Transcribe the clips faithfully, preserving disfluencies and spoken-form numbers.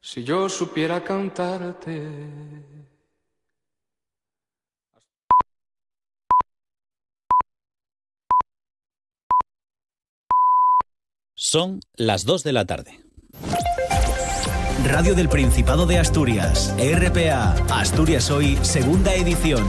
Si yo supiera cantarte. Son las dos de la tarde. Radio del Principado de Asturias, R P A, Asturias Hoy, segunda edición.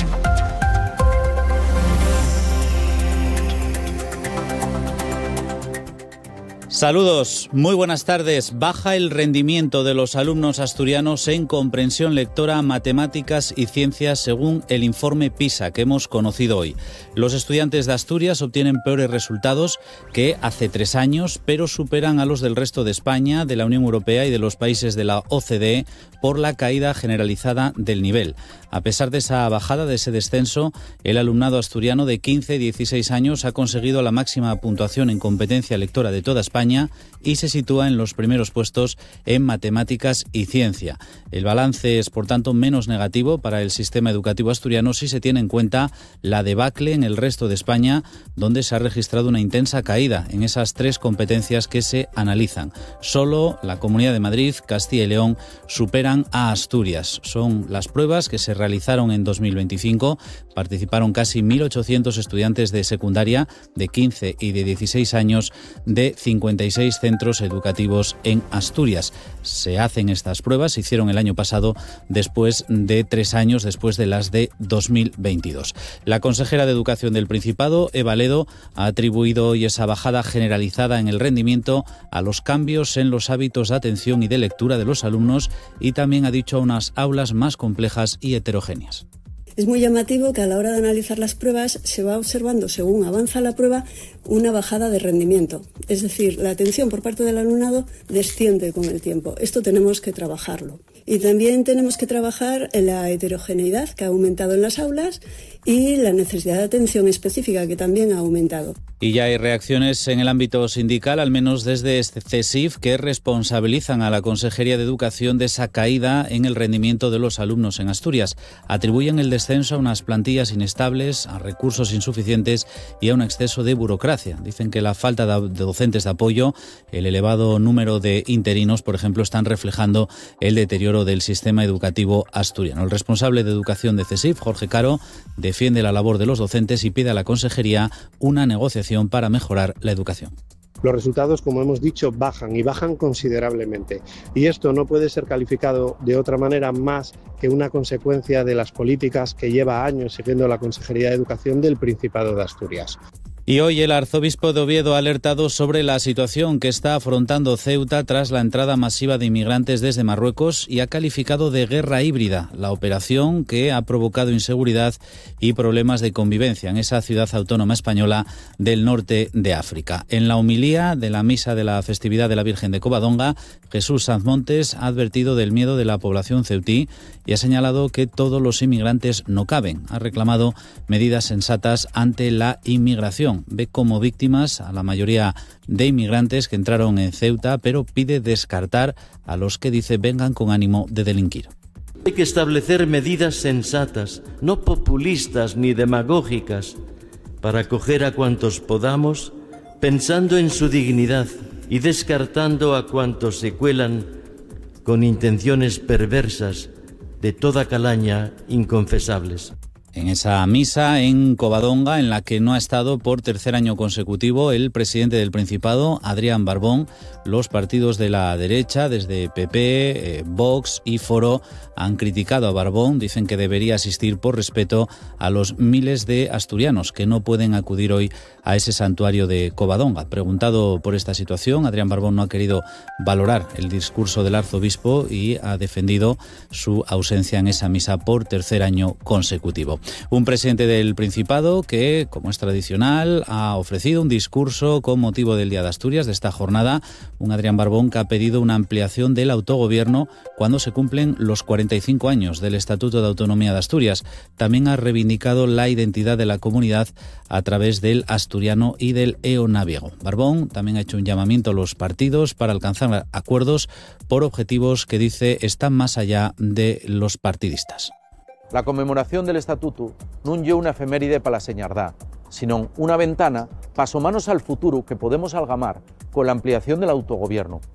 Saludos, muy buenas tardes. Baja el rendimiento de los alumnos asturianos en comprensión lectora, matemáticas y ciencias según el informe PISA que hemos conocido hoy. Los estudiantes de Asturias obtienen peores resultados que hace tres años, pero superan a los del resto de España, de la Unión Europea y de los países de la O C D E por la caída generalizada del nivel. A pesar de esa bajada, de ese descenso, el alumnado asturiano de quince a dieciséis años ha conseguido la máxima puntuación en competencia lectora de toda España y se sitúa en los primeros puestos en matemáticas y ciencia. El balance es, por tanto, menos negativo para el sistema educativo asturiano si se tiene en cuenta la debacle en el resto de España, donde se ha registrado una intensa caída en esas tres competencias que se analizan. Solo la Comunidad de Madrid, Castilla y León superan a Asturias. Son las pruebas que se realizaron en dos mil veinticinco. Participaron casi mil ochocientos estudiantes de secundaria de quince y de dieciséis años de cincuenta y seis centros educativos en Asturias. Se hacen estas pruebas, se hicieron el año pasado después de tres años después de las de dos mil veintidós. La consejera de Educación del Principado, Eva Ledo, ha atribuido hoy esa bajada generalizada en el rendimiento a los cambios en los hábitos de atención y de lectura de los alumnos y también ha dicho a unas aulas más complejas y heterogéneas. Es muy llamativo que a la hora de analizar las pruebas se va observando, según avanza la prueba, una bajada de rendimiento. Es decir, la atención por parte del alumnado desciende con el tiempo. Esto tenemos que trabajarlo. Y también tenemos que trabajar en la heterogeneidad que ha aumentado en las aulas y la necesidad de atención específica que también ha aumentado. Y ya hay reacciones en el ámbito sindical, al menos desde CESIF, que responsabilizan a la Consejería de Educación de esa caída en el rendimiento de los alumnos en Asturias. Atribuyen el descenso a unas plantillas inestables, a recursos insuficientes y a un exceso de burocracia. Dicen que la falta de docentes de apoyo, el elevado número de interinos, por ejemplo, están reflejando el deterioro del sistema educativo asturiano. El responsable de Educación de CESIF, Jorge Caro, defiende la labor de los docentes y pide a la Consejería una negociación para mejorar la educación. Los resultados, como hemos dicho, bajan y bajan considerablemente. Y esto no puede ser calificado de otra manera más que una consecuencia de las políticas que lleva años siguiendo la Consejería de Educación del Principado de Asturias. Y hoy el arzobispo de Oviedo ha alertado sobre la situación que está afrontando Ceuta tras la entrada masiva de inmigrantes desde Marruecos y ha calificado de guerra híbrida la operación que ha provocado inseguridad y problemas de convivencia en esa ciudad autónoma española del norte de África. En la homilía de la misa de la festividad de la Virgen de Covadonga, Jesús Sanz Montes ha advertido del miedo de la población ceutí y ha señalado que todos los inmigrantes no caben. Ha reclamado medidas sensatas ante la inmigración. Ve como víctimas a la mayoría de inmigrantes que entraron en Ceuta, pero pide descartar a los que dice vengan con ánimo de delinquir. Hay que establecer medidas sensatas, no populistas ni demagógicas, para acoger a cuantos podamos, pensando en su dignidad y descartando a cuantos se cuelan con intenciones perversas de toda calaña inconfesables. En esa misa en Covadonga, en la que no ha estado por tercer año consecutivo el presidente del Principado, Adrián Barbón, los partidos de la derecha, desde P P, eh, Vox y Foro, han criticado a Barbón. Dicen que debería asistir por respeto a los miles de asturianos que no pueden acudir hoy a ese santuario de Covadonga. Preguntado por esta situación, Adrián Barbón no ha querido valorar el discurso del arzobispo y ha defendido su ausencia en esa misa por tercer año consecutivo. Un presidente del Principado que, como es tradicional, ha ofrecido un discurso con motivo del Día de Asturias de esta jornada. Un Adrián Barbón que ha pedido una ampliación del autogobierno cuando se cumplen los cuarenta y cinco años del Estatuto de Autonomía de Asturias. También ha reivindicado la identidad de la comunidad a través del asturiano y del eonaviego. Barbón también ha hecho un llamamiento a los partidos para alcanzar acuerdos por objetivos que dice están más allá de los partidistas. La conmemoración del Estatuto non é unha efeméride para la señardá, sino unha ventana para asomarnos al futuro que podemos algamar con la ampliación del autogobierno.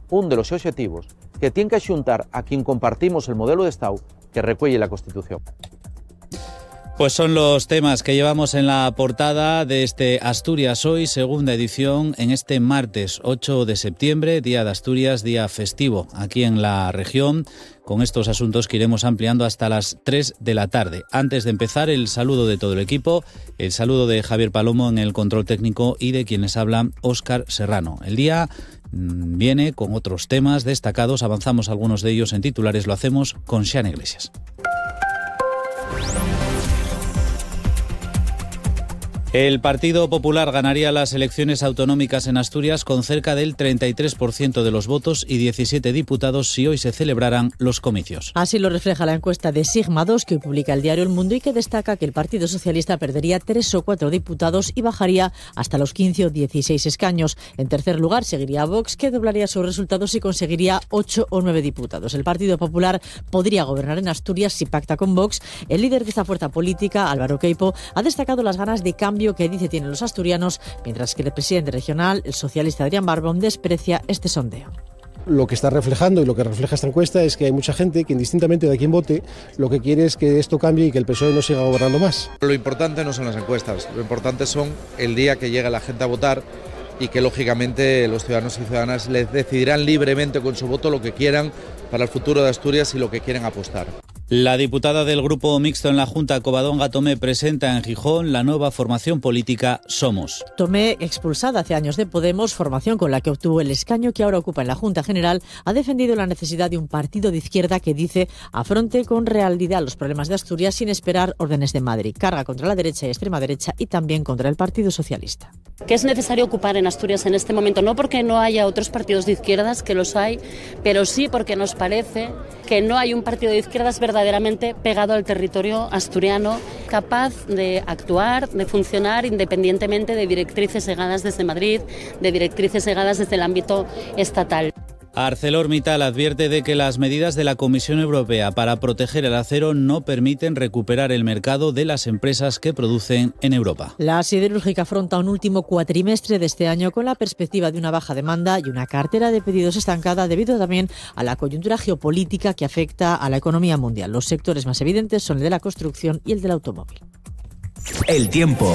un de los objetivos que tiene que xuntar a quien compartimos el modelo de Estado que recuelle la Constitución. Pues son los temas que llevamos en la portada de este Asturias Hoy, segunda edición, en este martes ocho de septiembre, Día de Asturias, día festivo aquí en la región, con estos asuntos que iremos ampliando hasta las tres de la tarde. Antes de empezar, el saludo de todo el equipo, el saludo de Javier Palomo en el control técnico y de quienes hablan, Óscar Serrano. El día mmm, viene con otros temas destacados, avanzamos algunos de ellos en titulares, lo hacemos con Xana Iglesias. El Partido Popular ganaría las elecciones autonómicas en Asturias con cerca del treinta y tres por ciento de los votos y diecisiete diputados si hoy se celebraran los comicios. Así lo refleja la encuesta de Sigma dos que publica el diario El Mundo y que destaca que el Partido Socialista perdería tres o cuatro diputados y bajaría hasta los quince o dieciséis escaños. En tercer lugar seguiría Vox, que doblaría sus resultados y conseguiría ocho o nueve diputados. El Partido Popular podría gobernar en Asturias si pacta con Vox. El líder de esta fuerza política, Álvaro Queipo, ha destacado las ganas de cambio que dice tienen los asturianos, mientras que el presidente regional, el socialista Adrián Barbón, desprecia este sondeo. Lo que está reflejando y lo que refleja esta encuesta es que hay mucha gente que, indistintamente de quién vote, lo que quiere es que esto cambie y que el P S O E no siga gobernando más. Lo importante no son las encuestas, lo importante son el día que llegue la gente a votar y que lógicamente los ciudadanos y ciudadanas les decidirán libremente con su voto lo que quieran para el futuro de Asturias y lo que quieren apostar. La diputada del Grupo Mixto en la Junta, Covadonga Tomé, presenta en Gijón la nueva formación política Somos. Tomé, expulsada hace años de Podemos, formación con la que obtuvo el escaño que ahora ocupa en la Junta General, ha defendido la necesidad de un partido de izquierda que, dice, afronte con realidad los problemas de Asturias sin esperar órdenes de Madrid. Carga contra la derecha y extrema derecha y también contra el Partido Socialista. Que es necesario ocupar en Asturias en este momento, no porque no haya otros partidos de izquierdas, que los hay, pero sí porque nos parece que no hay un partido de izquierdas verdaderamente pegado al territorio asturiano, capaz de actuar, de funcionar independientemente de directrices segadas desde Madrid, de directrices segadas desde el ámbito estatal. ArcelorMittal advierte de que las medidas de la Comisión Europea para proteger el acero no permiten recuperar el mercado de las empresas que producen en Europa. La siderúrgica afronta un último cuatrimestre de este año con la perspectiva de una baja demanda y una cartera de pedidos estancada debido también a la coyuntura geopolítica que afecta a la economía mundial. Los sectores más evidentes son el de la construcción y el del automóvil. El tiempo.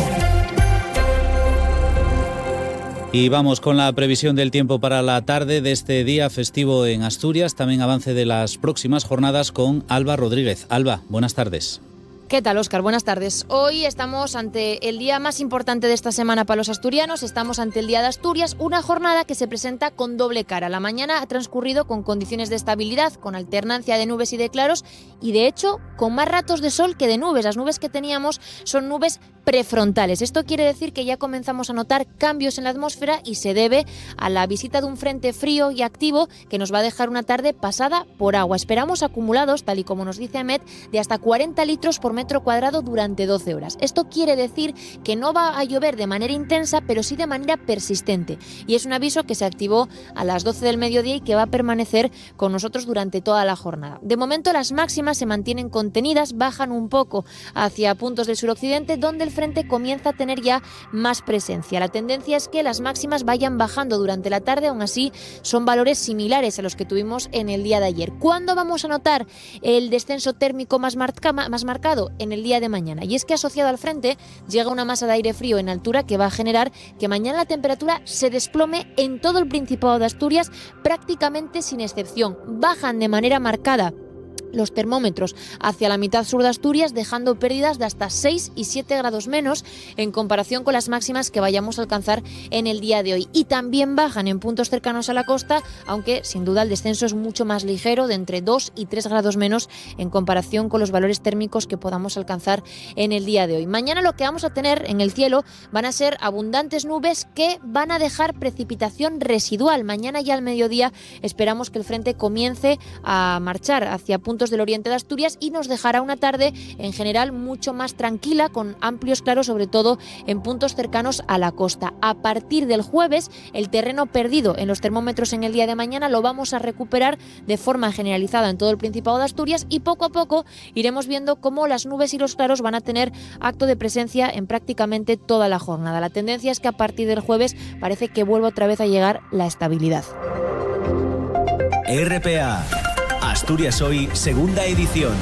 Y vamos con la previsión del tiempo para la tarde de este día festivo en Asturias. También avance de las próximas jornadas con Alba Rodríguez. Alba, buenas tardes. ¿Qué tal, Óscar? Buenas tardes. Hoy estamos ante el día más importante de esta semana para los asturianos. Estamos ante el Día de Asturias, una jornada que se presenta con doble cara. La mañana ha transcurrido con condiciones de estabilidad, con alternancia de nubes y de claros y, de hecho, con más ratos de sol que de nubes. Las nubes que teníamos son nubes prefrontales. Esto quiere decir que ya comenzamos a notar cambios en la atmósfera y se debe a la visita de un frente frío y activo que nos va a dejar una tarde pasada por agua. Esperamos acumulados, tal y como nos dice AEMET, de hasta cuarenta litros por metro cuadrado durante doce horas. Esto quiere decir que no va a llover de manera intensa, pero sí de manera persistente. Y es un aviso que se activó a las doce del mediodía y que va a permanecer con nosotros durante toda la jornada. De momento las máximas se mantienen contenidas, bajan un poco hacia puntos del suroccidente, donde el frente comienza a tener ya más presencia. La tendencia es que las máximas vayan bajando durante la tarde, aún así son valores similares a los que tuvimos en el día de ayer. ¿Cuándo vamos a notar el descenso térmico más, marca, más marcado? En el día de mañana. Y es que asociado al frente llega una masa de aire frío en altura que va a generar que mañana la temperatura se desplome en todo el Principado de Asturias, prácticamente sin excepción. Bajan de manera marcada los termómetros hacia la mitad sur de Asturias, dejando pérdidas de hasta seis y siete grados menos en comparación con las máximas que vayamos a alcanzar en el día de hoy. Y también bajan en puntos cercanos a la costa, aunque sin duda el descenso es mucho más ligero, de entre dos y tres grados menos en comparación con los valores térmicos que podamos alcanzar en el día de hoy. Mañana lo que vamos a tener en el cielo van a ser abundantes nubes que van a dejar precipitación residual. Mañana ya al mediodía esperamos que el frente comience a marchar hacia puntos del oriente de Asturias y nos dejará una tarde en general mucho más tranquila, con amplios claros, sobre todo en puntos cercanos a la costa. A partir del jueves, el terreno perdido en los termómetros en el día de mañana lo vamos a recuperar de forma generalizada en todo el Principado de Asturias y poco a poco iremos viendo cómo las nubes y los claros van a tener acto de presencia en prácticamente toda la jornada. La tendencia es que a partir del jueves parece que vuelve otra vez a llegar la estabilidad. R P A. Asturias Hoy, segunda edición.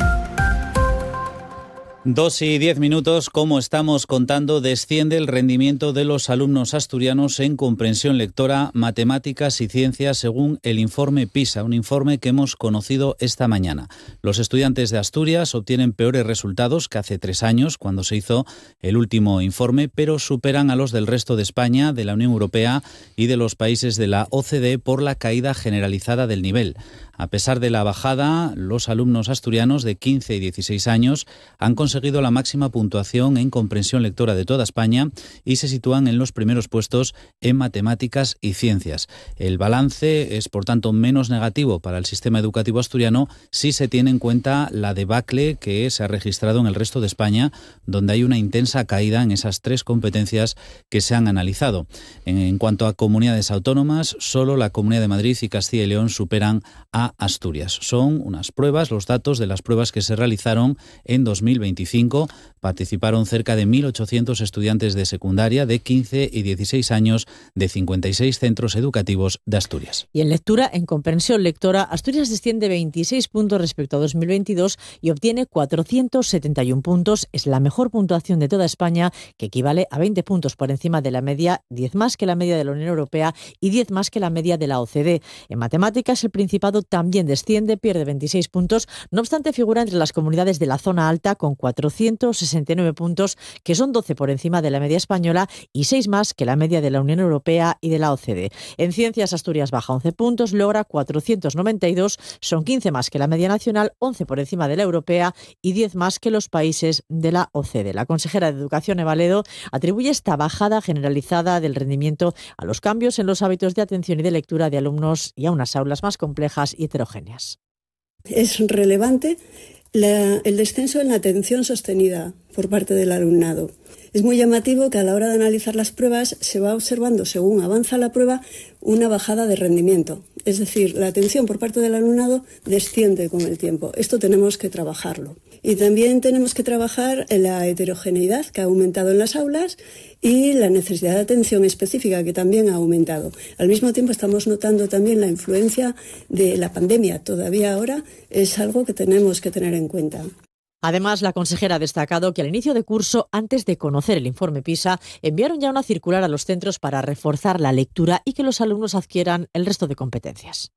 Dos y diez minutos, como estamos contando, desciende el rendimiento de los alumnos asturianos en comprensión lectora, matemáticas y ciencias según el informe PISA, un informe que hemos conocido esta mañana. Los estudiantes de Asturias obtienen peores resultados que hace tres años, cuando se hizo el último informe, pero superan a los del resto de España, de la Unión Europea y de los países de la O C D E por la caída generalizada del nivel. A pesar de la bajada, los alumnos asturianos de quince y dieciséis años han conseguido la máxima puntuación en comprensión lectora de toda España y se sitúan en los primeros puestos en matemáticas y ciencias. El balance es, por tanto, menos negativo para el sistema educativo asturiano si se tiene en cuenta la debacle que se ha registrado en el resto de España, donde hay una intensa caída en esas tres competencias que se han analizado. En cuanto a comunidades autónomas, solo la Comunidad de Madrid y Castilla y León superan a Asturias. Son unas pruebas, los datos de las pruebas que se realizaron en dos mil veinticinco. Participaron cerca de mil ochocientos estudiantes de secundaria de quince y dieciséis años de cincuenta y seis centros educativos de Asturias. Y en lectura, en comprensión lectora, Asturias desciende veintiséis puntos respecto a dos mil veintidós y obtiene cuatrocientos setenta y uno puntos. Es la mejor puntuación de toda España, que equivale a veinte puntos por encima de la media, diez más que la media de la Unión Europea y diez más que la media de la O C D E. En matemáticas, el Principado también desciende, pierde veintiséis puntos, no obstante figura entre las comunidades de la zona alta con cuatrocientos sesenta y nueve puntos, que son doce por encima de la media española y seis más que la media de la Unión Europea y de la O C D E. En ciencias, Asturias baja once puntos, logra cuatrocientos noventa y dos, son quince más que la media nacional, once por encima de la europea y diez más que los países de la O C D E. La consejera de Educación, Eva Ledo, atribuye esta bajada generalizada del rendimiento a los cambios en los hábitos de atención y de lectura de alumnos y a unas aulas más complejas y heterogéneas. Es relevante la, el descenso en la atención sostenida por parte del alumnado. Es muy llamativo que a la hora de analizar las pruebas se va observando, según avanza la prueba, una bajada de rendimiento. Es decir, la atención por parte del alumnado desciende con el tiempo. Esto tenemos que trabajarlo. Y también tenemos que trabajar en la heterogeneidad que ha aumentado en las aulas y la necesidad de atención específica que también ha aumentado. Al mismo tiempo estamos notando también la influencia de la pandemia. Todavía ahora es algo que tenemos que tener en cuenta. Además, la consejera ha destacado que al inicio de curso, antes de conocer el informe PISA, enviaron ya una circular a los centros para reforzar la lectura y que los alumnos adquieran el resto de competencias.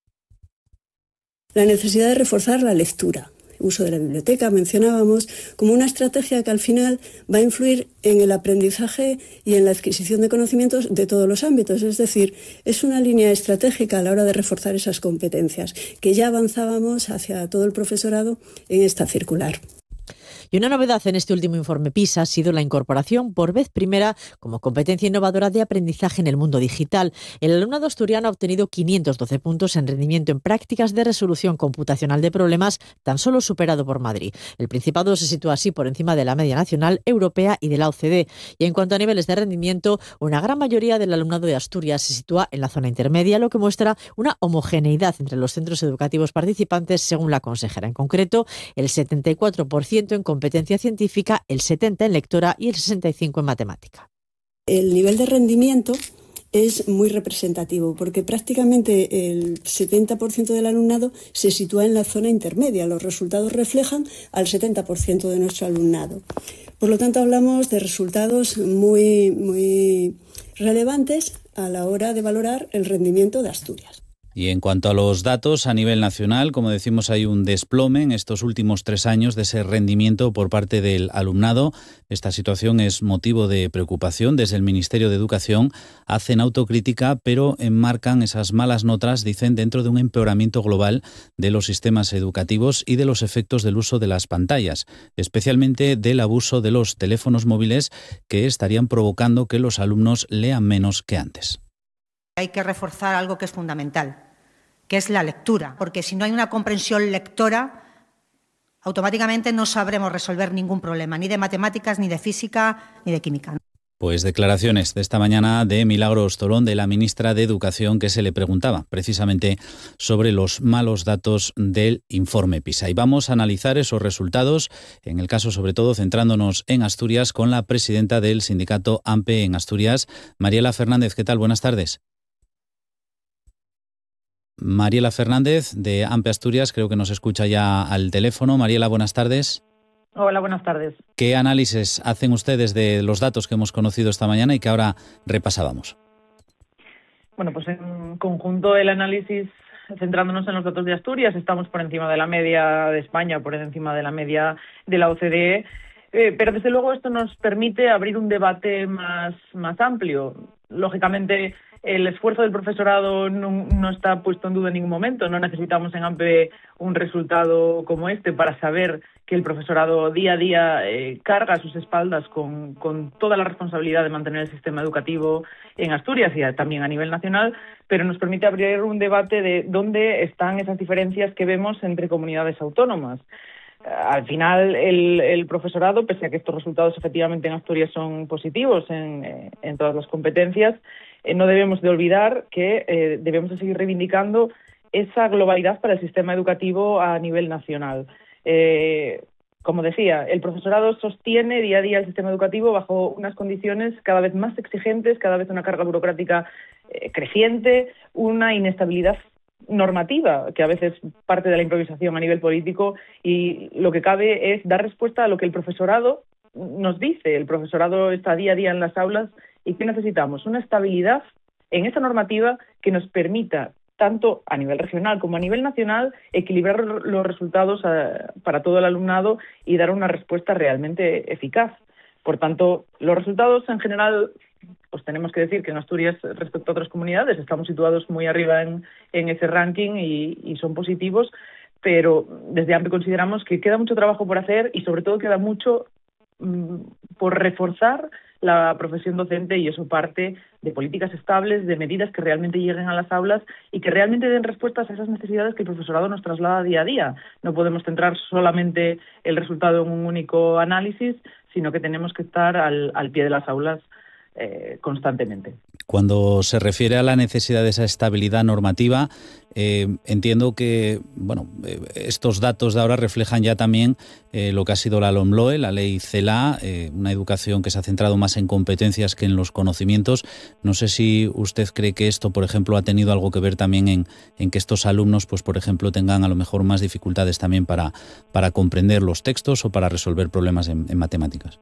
La necesidad de reforzar la lectura. Uso de la biblioteca, mencionábamos, como una estrategia que al final va a influir en el aprendizaje y en la adquisición de conocimientos de todos los ámbitos. Es decir, es una línea estratégica a la hora de reforzar esas competencias, que ya avanzábamos hacia todo el profesorado en esta circular. Y una novedad en este último informe PISA ha sido la incorporación por vez primera como competencia innovadora de aprendizaje en el mundo digital. El alumnado asturiano ha obtenido quinientos doce puntos en rendimiento en prácticas de resolución computacional de problemas, tan solo superado por Madrid. El Principado se sitúa así por encima de la media nacional, europea y de la O C D E. Y en cuanto a niveles de rendimiento, una gran mayoría del alumnado de Asturias se sitúa en la zona intermedia, lo que muestra una homogeneidad entre los centros educativos participantes, según la consejera. En concreto, el setenta y cuatro por ciento en competencia científica, el setenta por ciento en lectora y el sesenta y cinco por ciento en matemática. El nivel de rendimiento es muy representativo porque prácticamente el setenta por ciento del alumnado se sitúa en la zona intermedia. Los resultados reflejan al setenta por ciento de nuestro alumnado. Por lo tanto, hablamos de resultados muy, muy relevantes a la hora de valorar el rendimiento de Asturias. Y en cuanto a los datos a nivel nacional, como decimos, hay un desplome en estos últimos tres años de ese rendimiento por parte del alumnado. Esta situación es motivo de preocupación. Desde el Ministerio de Educación hacen autocrítica, pero enmarcan esas malas notas, dicen, dentro de un empeoramiento global de los sistemas educativos y de los efectos del uso de las pantallas, especialmente del abuso de los teléfonos móviles que estarían provocando que los alumnos lean menos que antes. Hay que reforzar algo que es fundamental, que es la lectura, porque si no hay una comprensión lectora, automáticamente no sabremos resolver ningún problema, ni de matemáticas, ni de física, ni de química. Pues declaraciones de esta mañana de Milagros Tolón, de la ministra de Educación, que se le preguntaba precisamente sobre los malos datos del informe PISA. Y vamos a analizar esos resultados, en el caso sobre todo centrándonos en Asturias, con la presidenta del sindicato AMPE en Asturias, Mariela Fernández. ¿Qué tal? Buenas tardes. Mariela Fernández, de AMPE Asturias, creo que nos escucha ya al teléfono. Mariela, buenas tardes. Hola, buenas tardes. ¿Qué análisis hacen ustedes de los datos que hemos conocido esta mañana y que ahora repasábamos? Bueno, pues en conjunto el análisis, centrándonos en los datos de Asturias, estamos por encima de la media de España, por encima de la media de la O C D E, eh, pero desde luego esto nos permite abrir un debate más, más amplio. Lógicamente, el esfuerzo del profesorado no, no está puesto en duda en ningún momento. No necesitamos en AMPE un resultado como este para saber que el profesorado día a día eh, carga a sus espaldas con, con toda la responsabilidad de mantener el sistema educativo en Asturias y también a nivel nacional, pero nos permite abrir un debate de dónde están esas diferencias que vemos entre comunidades autónomas. Al final, el, el profesorado, pese a que estos resultados efectivamente en Asturias son positivos en, en todas las competencias, eh, no debemos de olvidar que eh, debemos de seguir reivindicando esa globalidad para el sistema educativo a nivel nacional. Eh, como decía, el profesorado sostiene día a día el sistema educativo bajo unas condiciones cada vez más exigentes, cada vez una carga burocrática eh, creciente, una inestabilidad normativa, que a veces parte de la improvisación a nivel político, y lo que cabe es dar respuesta a lo que el profesorado nos dice. El profesorado está día a día en las aulas y ¿qué necesitamos? Una estabilidad en esa normativa que nos permita, tanto a nivel regional como a nivel nacional, equilibrar los resultados a, para todo el alumnado y dar una respuesta realmente eficaz. Por tanto, los resultados en general, pues tenemos que decir que en Asturias, respecto a otras comunidades, estamos situados muy arriba en, en ese ranking y, y son positivos, pero desde AMPE consideramos que queda mucho trabajo por hacer y sobre todo queda mucho mmm, por reforzar la profesión docente, y eso parte de políticas estables, de medidas que realmente lleguen a las aulas y que realmente den respuestas a esas necesidades que el profesorado nos traslada día a día. No podemos centrar solamente el resultado en un único análisis, sino que tenemos que estar al, al pie de las aulas eh, constantemente. Cuando se refiere a la necesidad de esa estabilidad normativa, eh, entiendo que bueno, eh, estos datos de ahora reflejan ya también eh, lo que ha sido la LOMLOE, la ley CELA, eh, una educación que se ha centrado más en competencias que en los conocimientos. No sé si usted cree que esto, por ejemplo, ha tenido algo que ver también en, en que estos alumnos, pues por ejemplo, tengan a lo mejor más dificultades también para, para comprender los textos o para resolver problemas en, en matemáticas.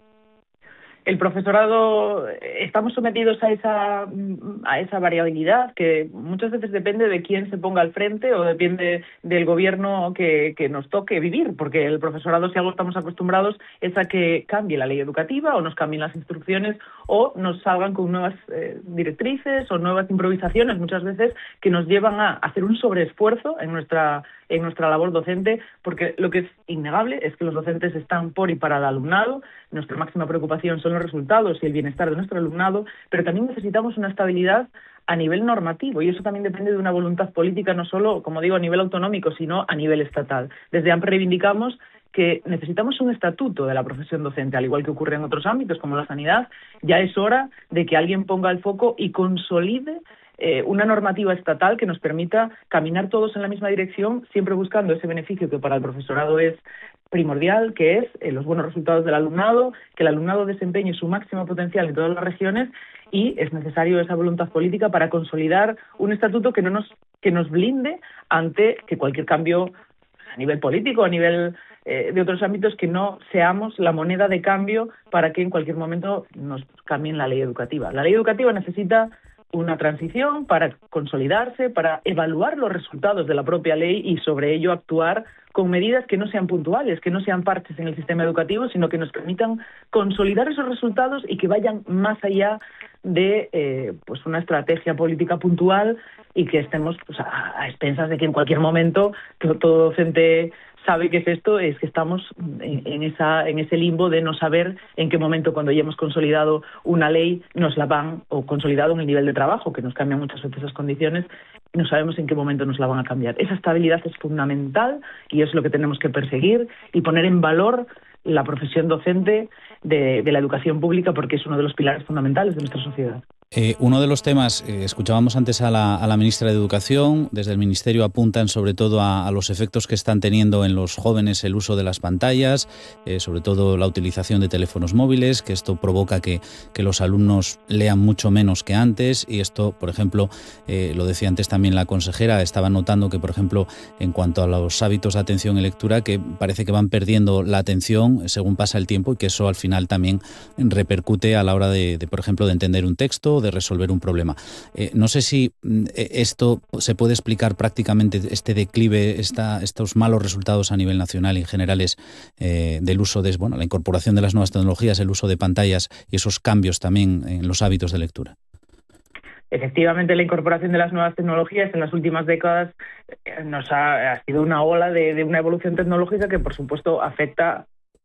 El profesorado, estamos sometidos a esa, a esa variabilidad que muchas veces depende de quién se ponga al frente o depende del gobierno que, que nos toque vivir, porque el profesorado, si algo estamos acostumbrados, es a que cambie la ley educativa o nos cambien las instrucciones o nos salgan con nuevas eh, directrices o nuevas improvisaciones, muchas veces que nos llevan a hacer un sobreesfuerzo en nuestra en nuestra labor docente, porque lo que es innegable es que los docentes están por y para el alumnado. Nuestra máxima preocupación son los resultados y el bienestar de nuestro alumnado, pero también necesitamos una estabilidad a nivel normativo, y eso también depende de una voluntad política, no solo, como digo, a nivel autonómico, sino a nivel estatal. Desde AMPE reivindicamos que necesitamos un estatuto de la profesión docente, al igual que ocurre en otros ámbitos como la sanidad. Ya es hora de que alguien ponga el foco y consolide Eh, una normativa estatal que nos permita caminar todos en la misma dirección, siempre buscando ese beneficio que para el profesorado es primordial, que es eh, los buenos resultados del alumnado, que el alumnado desempeñe su máximo potencial en todas las regiones, y es necesario esa voluntad política para consolidar un estatuto que no nos que nos blinde ante que cualquier cambio a nivel político, a nivel eh, de otros ámbitos, que no seamos la moneda de cambio para que en cualquier momento nos cambien la ley educativa. La ley educativa necesita una transición para consolidarse, para evaluar los resultados de la propia ley y sobre ello actuar con medidas que no sean puntuales, que no sean parches en el sistema educativo, sino que nos permitan consolidar esos resultados y que vayan más allá de eh, pues una estrategia política puntual, y que estemos pues, a, a expensas de que en cualquier momento todo, todo docente sabe qué es esto, es que estamos en, en, esa, en ese limbo de no saber en qué momento, cuando ya hemos consolidado una ley, nos la van, o consolidado en el nivel de trabajo, que nos cambian muchas veces esas condiciones, no sabemos en qué momento nos la van a cambiar. Esa estabilidad es fundamental y es lo que tenemos que perseguir y poner en valor la profesión docente de, de la educación pública, porque es uno de los pilares fundamentales de nuestra sociedad. Eh, uno de los temas, eh, escuchábamos antes a la, a la ministra de Educación, desde el Ministerio apuntan sobre todo a, a los efectos que están teniendo en los jóvenes el uso de las pantallas, eh, sobre todo la utilización de teléfonos móviles, que esto provoca que, que los alumnos lean mucho menos que antes, y esto, por ejemplo, eh, lo decía antes también la consejera, estaba notando que, por ejemplo, en cuanto a los hábitos de atención y lectura, que parece que van perdiendo la atención según pasa el tiempo y que eso al final también repercute a la hora de, de por ejemplo, de entender un texto, de resolver un problema. Eh, no sé si eh, esto se puede explicar prácticamente, este declive, esta, estos malos resultados a nivel nacional y en generales eh, del uso de, bueno, la incorporación de las nuevas tecnologías, el uso de pantallas y esos cambios también en los hábitos de lectura. Efectivamente, la incorporación de las nuevas tecnologías en las últimas décadas nos ha, ha sido una ola de, de una evolución tecnológica que, por supuesto, afecta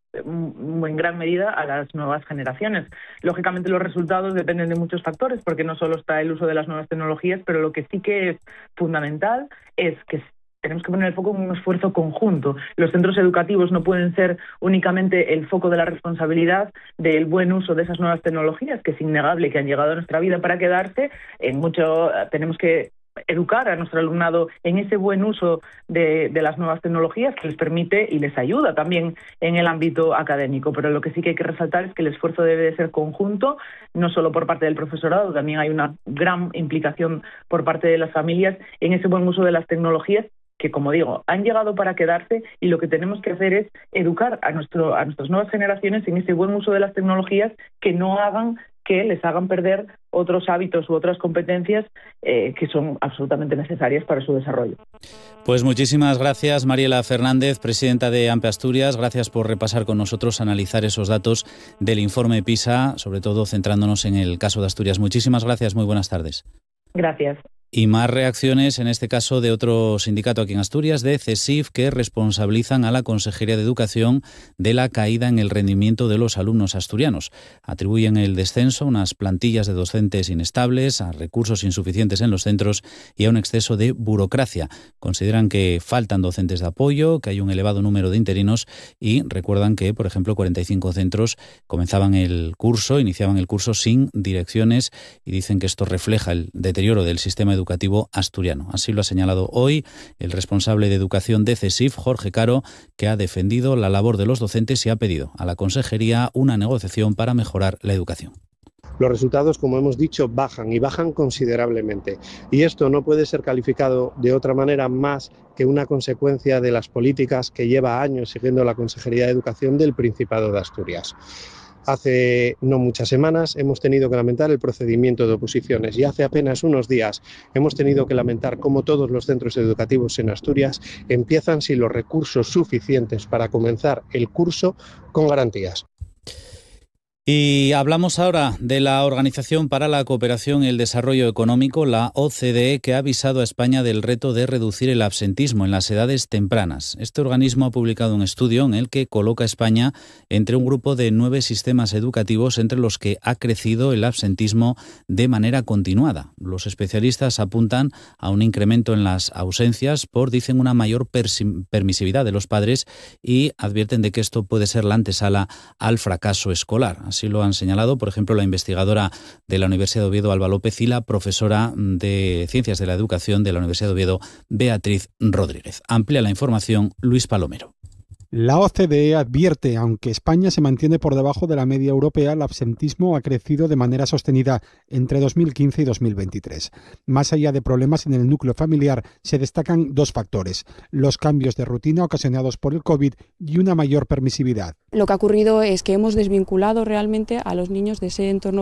en gran medida a las nuevas generaciones. Lógicamente los resultados dependen de muchos factores, porque no solo está el uso de las nuevas tecnologías, pero lo que sí que es fundamental es que tenemos que poner el foco en un esfuerzo conjunto. Los centros educativos no pueden ser únicamente el foco de la responsabilidad del buen uso de esas nuevas tecnologías, que es innegable que han llegado a nuestra vida para quedarse. En mucho tenemos que educar a nuestro alumnado en ese buen uso de, de las nuevas tecnologías que les permite y les ayuda también en el ámbito académico. Pero lo que sí que hay que resaltar es que el esfuerzo debe de ser conjunto, no solo por parte del profesorado, también hay una gran implicación por parte de las familias en ese buen uso de las tecnologías que, como digo, han llegado para quedarse, y lo que tenemos que hacer es educar a, nuestro, a nuestras nuevas generaciones en ese buen uso de las tecnologías que no hagan que les hagan perder otros hábitos u otras competencias eh, que son absolutamente necesarias para su desarrollo. Pues muchísimas gracias, Mariela Fernández, presidenta de AMPE Asturias. Gracias por repasar con nosotros, analizar esos datos del informe PISA, sobre todo centrándonos en el caso de Asturias. Muchísimas gracias, muy buenas tardes. Gracias. Y más reacciones, en este caso de otro sindicato aquí en Asturias, de CESIF, que responsabilizan a la Consejería de Educación de la caída en el rendimiento de los alumnos asturianos. Atribuyen el descenso a unas plantillas de docentes inestables, a recursos insuficientes en los centros y a un exceso de burocracia. Consideran que faltan docentes de apoyo, que hay un elevado número de interinos y recuerdan que, por ejemplo, cuarenta y cinco centros comenzaban el curso, iniciaban el curso sin direcciones, y dicen que esto refleja el deterioro del sistema educativo educativo asturiano. Así lo ha señalado hoy el responsable de educación de CESIF, Jorge Caro, que ha defendido la labor de los docentes y ha pedido a la Consejería una negociación para mejorar la educación. Los resultados, como hemos dicho, bajan y bajan considerablemente. Y esto no puede ser calificado de otra manera más que una consecuencia de las políticas que lleva años siguiendo la Consejería de Educación del Principado de Asturias. Hace no muchas semanas hemos tenido que lamentar el procedimiento de oposiciones y hace apenas unos días hemos tenido que lamentar cómo todos los centros educativos en Asturias empiezan sin los recursos suficientes para comenzar el curso con garantías. Y hablamos ahora de la Organización para la Cooperación y el Desarrollo Económico, la O C D E, que ha avisado a España del reto de reducir el absentismo en las edades tempranas. Este organismo ha publicado un estudio en el que coloca a España entre un grupo de nueve sistemas educativos entre los que ha crecido el absentismo de manera continuada. Los especialistas apuntan a un incremento en las ausencias por, dicen, una mayor permisividad de los padres, y advierten de que esto puede ser la antesala al fracaso escolar. Así lo han señalado, por ejemplo, la investigadora de la Universidad de Oviedo, Alba López, y la profesora de Ciencias de la Educación de la Universidad de Oviedo, Beatriz Rodríguez. Amplía la información Luis Palomero. La O C D E advierte, aunque España se mantiene por debajo de la media europea, el absentismo ha crecido de manera sostenida entre dos mil quince y dos mil veintitrés. Más allá de problemas en el núcleo familiar, se destacan dos factores: los cambios de rutina ocasionados por el COVID y una mayor permisividad. Lo que ha ocurrido es que hemos desvinculado realmente a los niños de ese entorno